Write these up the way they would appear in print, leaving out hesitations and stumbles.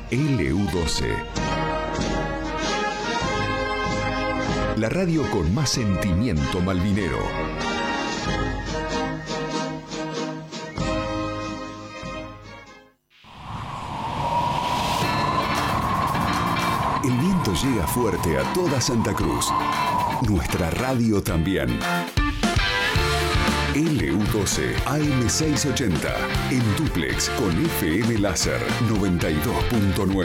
LU12. La radio con más sentimiento malvinero. El viento llega fuerte a toda Santa Cruz. Nuestra radio también. LU12 AM680 en dúplex con FM láser 92.9.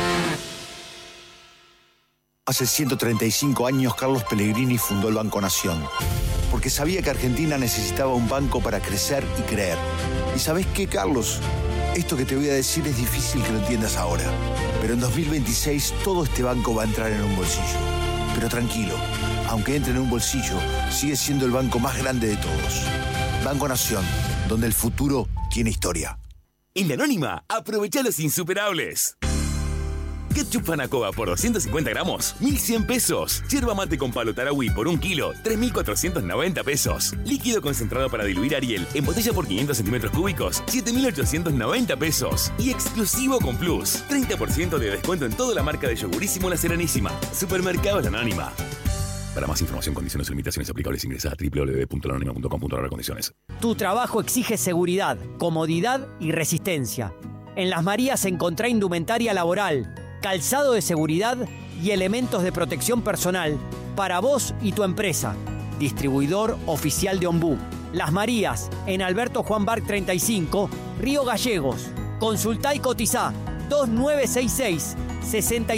Hace 135 años Carlos Pellegrini fundó el Banco Nación, porque sabía que Argentina necesitaba un banco para crecer y creer. ¿Y sabés qué, Carlos? Esto que te voy a decir es difícil que lo entiendas ahora, pero en 2026 todo este banco va a entrar en un bolsillo. Pero tranquilo, aunque entre en un bolsillo, sigue siendo el banco más grande de todos. Banco Nación, donde el futuro tiene historia. En la Anónima, aprovecha los insuperables. Ketchup Fanacoa por 250 gramos, 1.100 pesos. Yerba mate con palo Tarahui por 1 kilo, 3.490 pesos. Líquido concentrado para diluir Ariel en botella por 500 centímetros cúbicos, 7.890 pesos. Y exclusivo con Plus, 30% de descuento en toda la marca de yogurísimo La Serenísima. Supermercados La Anónima. Para más información, condiciones y limitaciones aplicables, ingresa a www.lanonima.com.ar/condiciones. Tu trabajo exige seguridad, comodidad y resistencia. En Las Marías encontrá indumentaria laboral, calzado de seguridad y elementos de protección personal para vos y tu empresa. Distribuidor oficial de Ombú. Las Marías, en Alberto Juan Barc 35, Río Gallegos. Consultá y cotizá 2966 60.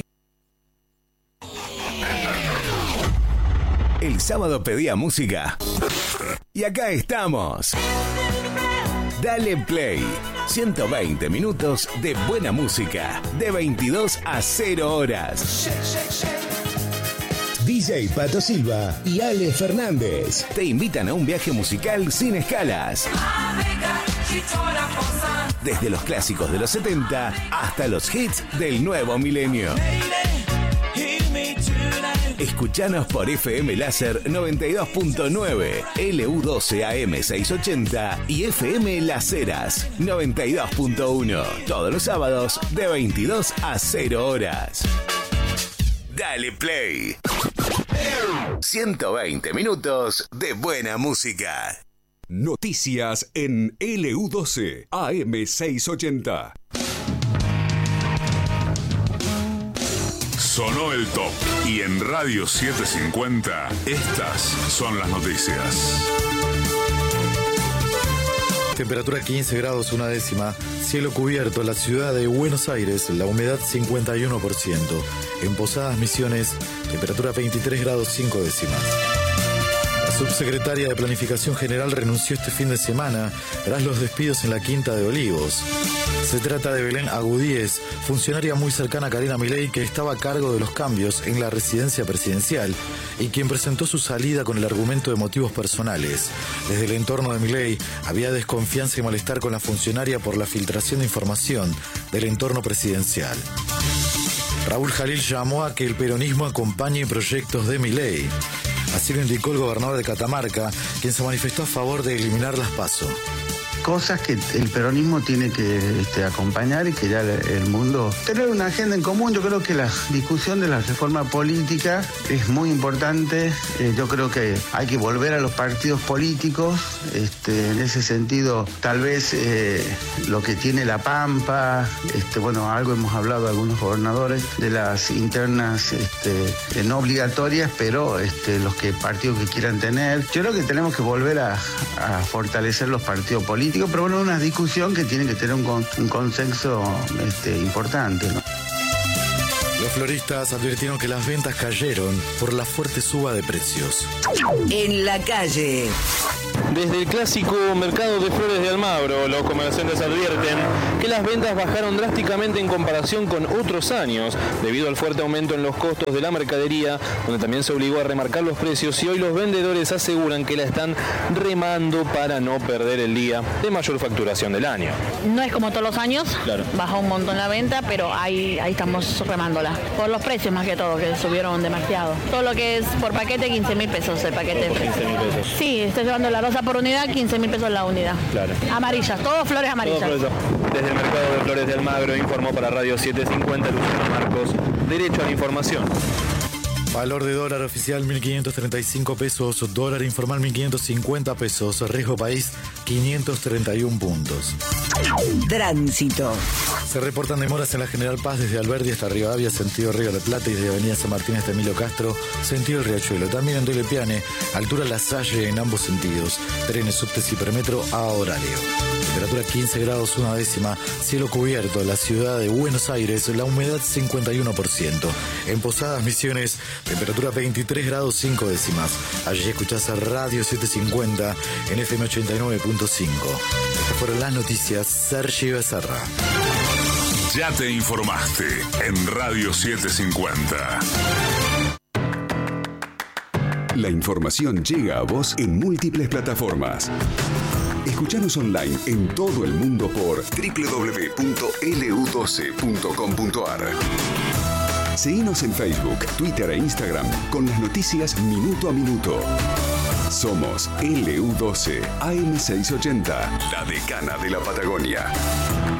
El sábado pedía música y acá estamos. Dale Play. 120 minutos de buena música, de 22 a 0 horas. DJ Pato Silva y Ale Fernández te invitan a un viaje musical sin escalas. Desde los clásicos de los 70 hasta los hits del nuevo milenio. Escuchanos por FM Láser 92.9, LU12 AM680 y FM Las Heras 92.1. Todos los sábados de 22 a 0 horas. Dale Play. 120 minutos de buena música. Noticias en LU12 AM680. Sonó el top y en Radio 750 estas son las noticias. Temperatura 15 grados una décima, cielo cubierto en la ciudad de Buenos Aires, la humedad 51%. En Posadas Misiones, temperatura 23 grados 5 décimas. La subsecretaria de Planificación General renunció este fin de semana tras los despidos en la Quinta de Olivos. Se trata de Belén Agudíez, funcionaria muy cercana a Karina Milei, que estaba a cargo de los cambios en la residencia presidencial y quien presentó su salida con el argumento de motivos personales. Desde el entorno de Milei había desconfianza y malestar con la funcionaria por la filtración de información del entorno presidencial. Raúl Jalil llamó a que el peronismo acompañe proyectos de Milei. Así lo indicó el gobernador de Catamarca, quien se manifestó a favor de eliminar las PASO. Cosas que el peronismo tiene que acompañar y que ya el mundo... Tener una agenda en común, yo creo que la discusión de la reforma política es muy importante. Yo creo que hay que volver a los partidos políticos. En ese sentido, tal vez lo que tiene La Pampa, algo hemos hablado algunos gobernadores, de las internas no obligatorias, pero los partidos que quieran tener. Yo creo que tenemos que volver a fortalecer los partidos políticos, pero bueno, una discusión que tiene que tener un consenso importante, ¿no? Los floristas advirtieron que las ventas cayeron por la fuerte suba de precios. En la calle. Desde el clásico mercado de flores de Almagro, los comerciantes advierten que las ventas bajaron drásticamente en comparación con otros años, debido al fuerte aumento en los costos de la mercadería, donde también se obligó a remarcar los precios, y hoy los vendedores aseguran que la están remando para no perder el día de mayor facturación del año. No es como todos los años, claro. Bajó un montón la venta, pero ahí estamos remándola. Por los precios más que todo, que subieron demasiado. Todo lo que es por paquete, 15.000 pesos el paquete. ¿Por 15.000 pesos? Sí, estoy llevando el arroz bolsa por unidad, 15.000 pesos la unidad. Claro. Amarillas, todas flores amarillas. Desde el mercado de flores de Almagro informó para Radio 750 Luciano Marcos. Derecho a la información. Valor de dólar oficial 1.535 pesos, dólar informal 1.550 pesos, riesgo país 531 puntos. Tránsito. Se reportan demoras en la General Paz desde Alberdi hasta Rivadavia, sentido Río de la Plata, y desde Avenida San Martín hasta Emilio Castro, sentido El Riachuelo. También en Telepiane, altura La Salle en ambos sentidos. Trenes, subtes y permetro a horario. Temperatura 15 grados una décima, cielo cubierto, la ciudad de Buenos Aires, la humedad 51%. En Posadas Misiones, temperatura 23 grados 5 décimas. Allí escuchás a Radio 750 en FM 89.5. Estas fueron las noticias. Sergio Becerra. Ya te informaste en Radio 750. La información llega a vos en múltiples plataformas. Escuchanos online en todo el mundo por www.lu12.com.ar. Seguinos en Facebook, Twitter e Instagram con las noticias minuto a minuto. Somos LU12 AM680, la decana de la Patagonia.